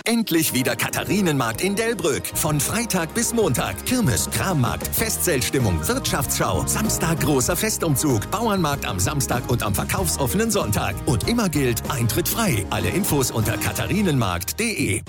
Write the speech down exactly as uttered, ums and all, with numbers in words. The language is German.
Endlich wieder Katharinenmarkt in Delbrück. Von Freitag bis Montag. Kirmes, Krammarkt, Festzellstimmung, Wirtschaftsschau. Samstag großer Festumzug. Bauernmarkt am Samstag und am verkaufsoffenen Sonntag. Und immer gilt, Eintritt frei. Alle Infos unter katharinenmarkt punkt de.